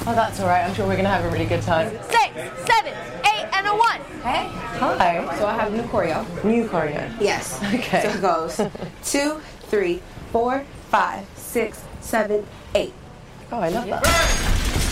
Oh, that's all right. I'm sure we're going to have a really good time. 6, 7, 8, and a 1. Hey. Hi. So I have new choreo. New choreo. Yes. Okay. So it goes 2, 3, 4, 5, 6, 7, 8. Oh, I love that.